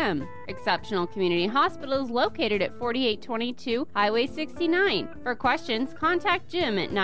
p.m. Exceptional Community Hospital is located at 4822 Highway 69. For questions, contact Jim at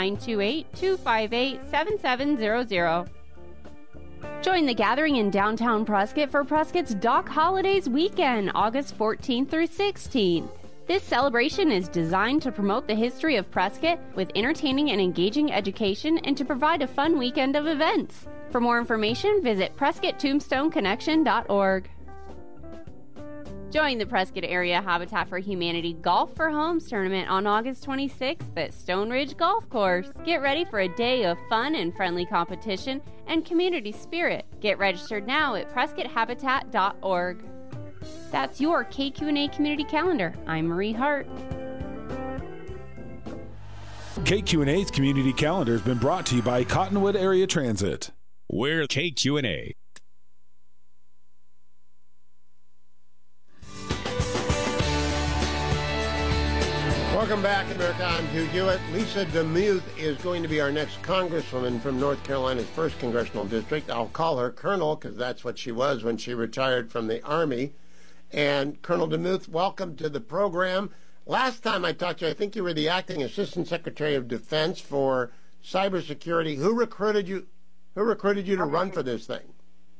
928-258-7700. Join the gathering in downtown Prescott for Prescott's Dock Holidays Weekend, August 14th through 16th. This celebration is designed to promote the history of Prescott with entertaining and engaging education and to provide a fun weekend of events. For more information, visit PrescottTombstoneConnection.org. Join the Prescott Area Habitat for Humanity Golf for Homes tournament on August 26th at Stone Ridge Golf Course. Get ready for a day of fun and friendly competition and community spirit. Get registered now at PrescottHabitat.org. That's your KQ&A Community Calendar. I'm Marie Hart. KQ&A's Community Calendar has been brought to you by Cottonwood Area Transit. We're KQ&A. Welcome back, America. I'm Hugh Hewitt. Lisa DeMuth is going to be our next congresswoman from North Carolina's 1st Congressional District. I'll call her Colonel because that's what she was when she retired from the Army. And Colonel DeMuth, welcome to the program. Last time I talked to you, I think you were the acting Assistant Secretary of Defense for Cybersecurity. Who recruited you? Who recruited you to run for this thing?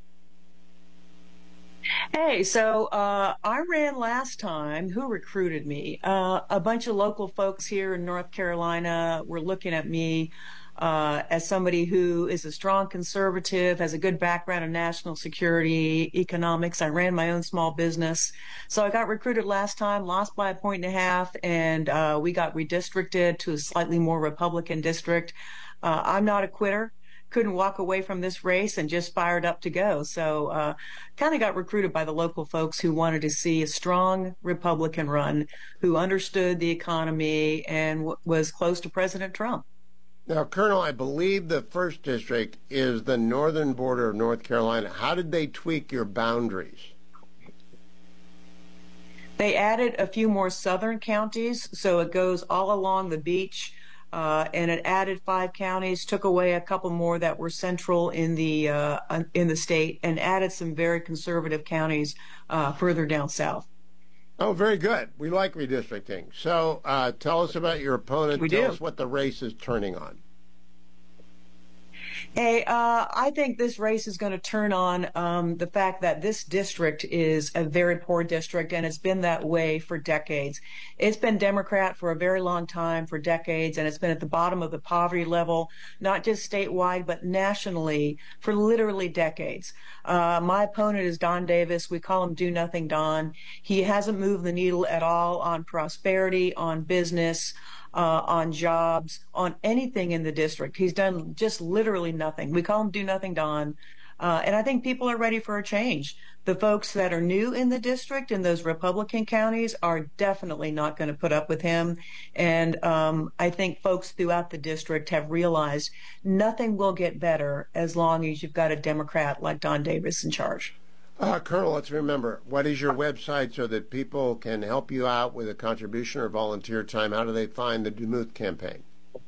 Hey, so I ran last time. Who recruited me? A bunch of local folks here in North Carolina were looking at me as somebody who is a strong conservative, has a good background in national security, economics. I ran my own small business. So I got recruited last time, lost by 1.5 points, and we got redistricted to a slightly more Republican district. I'm not a quitter. Couldn't walk away from this race and just fired up to go. So kind of got recruited by the local folks who wanted to see a strong Republican run, who understood the economy and was close to President Trump. Now, Colonel, I believe the 1st District is the northern border of North Carolina. How did they tweak your boundaries? They added a few more southern counties, so it goes all along the beach. And it added 5 counties, took away a couple more that were central in the state, and added some very conservative counties further down south. Oh, very good. We like redistricting. So tell us about your opponent. Tell us what the race is turning on. Hey, I think this race is going to turn on the fact that this district is a very poor district, and it's been that way for decades. It's been Democrat for a very long time, for decades, and it's been at the bottom of the poverty level, not just statewide, but nationally for literally decades. My opponent is Don Davis. We call him Do Nothing Don. He hasn't moved the needle at all on prosperity, on business, on jobs, on anything in the district. He's done just literally nothing. We call him Do Nothing Don. And I think people are ready for a change. The folks that are new in the district in those Republican counties are definitely not going to put up with him. And I think folks throughout the district have realized nothing will get better as long as you've got a Democrat like Don Davis in charge. Colonel, let's remember, what is your website so that people can help you out with a contribution or volunteer time? How do they find the DeMuth campaign?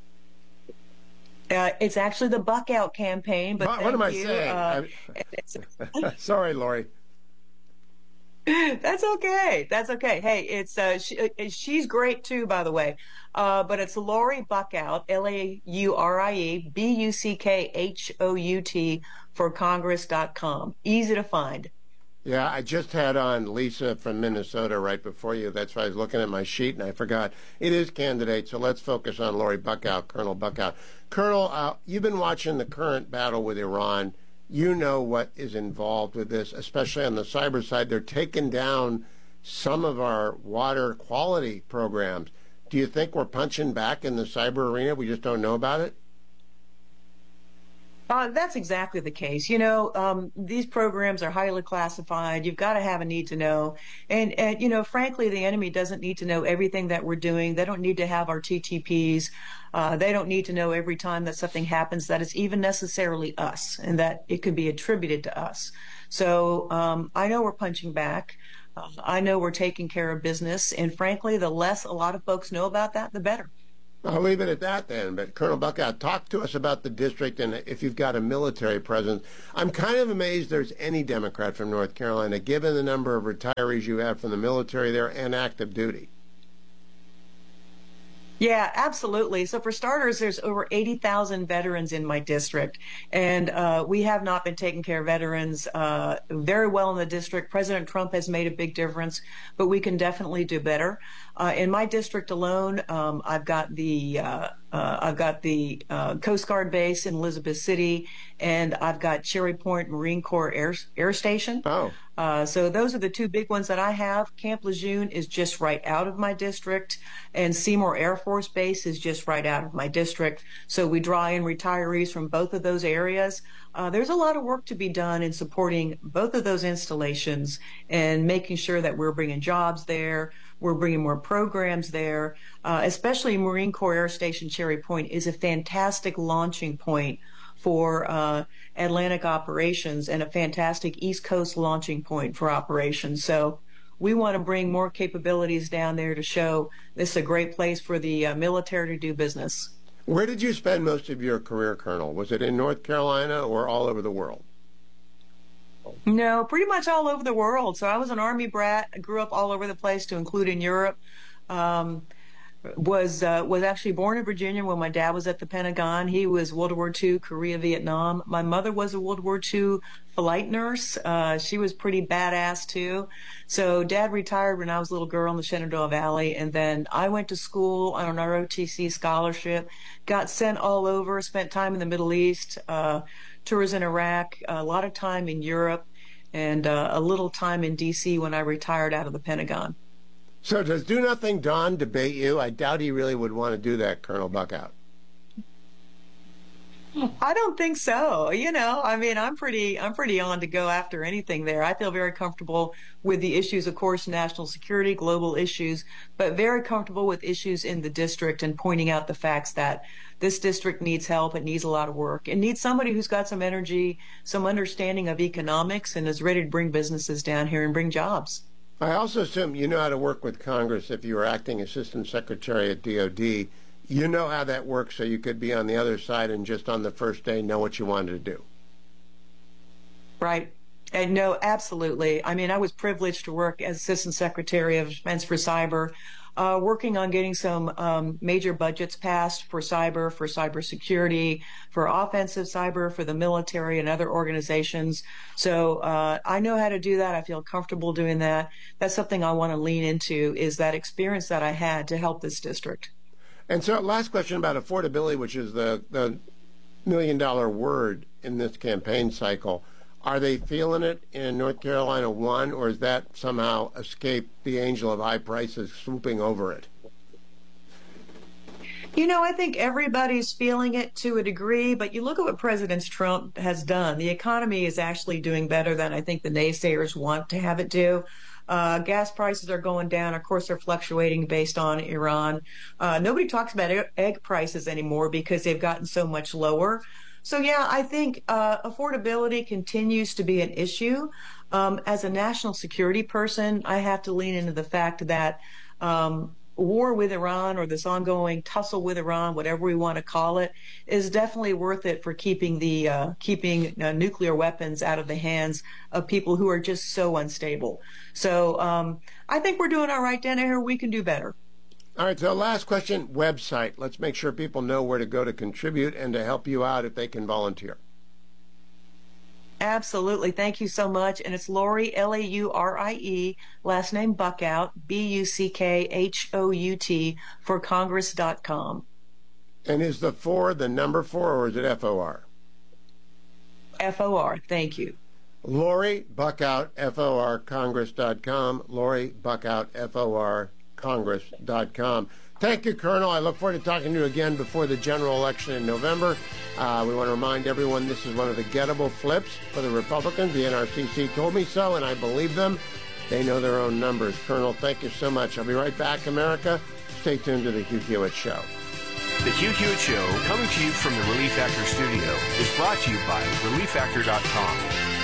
It's actually the Buck Out campaign. But what am I saying? Sorry, Lori. That's okay. That's okay. Hey, it's she's great too, by the way. But it's Lori Buckout, LAURIE BUCKHOUT for Congress.com. Easy to find. Yeah, I just had on Lisa from Minnesota right before you. That's why I was looking at my sheet and I forgot. It is candidate, so let's focus on Lori Buckout, Colonel Buckout. Colonel, you've been watching the current battle with Iran. You know what is involved with this, especially on the cyber side. They're taking down some of our water quality programs. Do you think we're punching back in the cyber arena? We just don't know about it? That's exactly the case. You know, these programs are highly classified. You've got to have a need to know. And, you know, frankly, the enemy doesn't need to know everything that we're doing. They don't need to have our TTPs. They don't need to know every time that something happens that it's even necessarily us and that it could be attributed to us. So I know we're punching back. I know we're taking care of business. And frankly, the less a lot of folks know about that, the better. I'll leave it at that then. But Colonel Buckout, talk to us about the district and if you've got a military presence. I'm kind of amazed there's any Democrat from North Carolina, given the number of retirees you have from the military there and active duty. Yeah, absolutely. So for starters, there's over 80,000 veterans in my district, and we have not been taking care of veterans very well in the district. President Trump has made a big difference, but we can definitely do better. In my district alone, I've got the Coast Guard base in Elizabeth City, and I've got Cherry Point Marine Corps Air Station. Oh. So those are the two big ones that I have. Camp Lejeune is just right out of my district, and Seymour Air Force Base is just right out of my district. So we draw in retirees from both of those areas. There's a lot of work to be done in supporting both of those installations and making sure that we're bringing jobs there. We're bringing more programs there, especially Marine Corps Air Station Cherry Point is a fantastic launching point for Atlantic operations and a fantastic East Coast launching point for operations. So we want to bring more capabilities down there to show this is a great place for the military to do business. Where did you spend most of your career, Colonel? Was it in North Carolina or all over the world? No, pretty much all over the world. So I was an Army brat. I grew up all over the place, to include in Europe. Was actually born in Virginia when my dad was at the Pentagon. He was World War II, Korea, Vietnam. My mother was a World War II flight nurse. She was pretty badass too. So Dad retired when I was a little girl in the Shenandoah Valley, and then I went to school on an ROTC scholarship, got sent all over, spent time in the Middle East, tours in Iraq, a lot of time in Europe, and a little time in D.C. when I retired out of the Pentagon. So does Do Nothing Don debate you? I doubt he really would want to do that, Colonel Buckout. I don't think so. You know, I mean, I'm pretty on to go after anything there. I feel very comfortable with the issues, of course, national security, global issues, but very comfortable with issues in the district and pointing out the facts that this district needs help. It needs a lot of work. It needs somebody who's got some energy, some understanding of economics, and is ready to bring businesses down here and bring jobs. I also assume you know how to work with Congress. If you were acting Assistant Secretary at DOD, you know how that works, so you could be on the other side and just on the first day know what you wanted to do. Right. And no, absolutely. I mean, I was privileged to work as Assistant Secretary of Defense for Cyber, working on getting some major budgets passed for cybersecurity, for offensive cyber, for the military and other organizations. So I know how to do that. I feel comfortable doing that. That's something I want to lean into, is that experience that I had to help this district. And so last question about affordability, which is the $1 million word in this campaign cycle. Are they feeling it in North Carolina 1, or has that somehow escaped the angel of high prices swooping over it? You know, I think everybody's feeling it to a degree, but you look at what President Trump has done. The economy is actually doing better than I think the naysayers want to have it do. Gas prices are going down. Of course, they're fluctuating based on Iran. Nobody talks about egg prices anymore because they've gotten so much lower. So, yeah, I think affordability continues to be an issue. As a national security person, I have to lean into the fact that war with Iran, or this ongoing tussle with Iran, whatever we want to call it, is definitely worth it for keeping nuclear weapons out of the hands of people who are just so unstable. So I think we're doing all right down here. We can do better. All right, so last question, website. Let's make sure people know where to go to contribute and to help you out if they can volunteer. Absolutely. Thank you so much. And it's Laurie, L-A-U-R-I-E, last name Buckout, B-U-C-K-H-O-U-T, for Congress.com. And is the 4 the number 4, or is it F-O-R? F-O-R. Thank you. Laurie Buckout, F-O-R, Congress.com. Laurie Buckout, F-O-R, Congress.com. Thank you, Colonel. I look forward to talking to you again before the general election in November. We want to remind everyone this is one of the gettable flips for the Republicans. The NRCC told me so, and I believe them. They know their own numbers. Colonel, thank you so much. I'll be right back, America. Stay tuned to the Hugh Hewitt Show. The Hugh Hewitt Show, coming to you from the Relief Factor studio, is brought to you by ReliefFactor.com.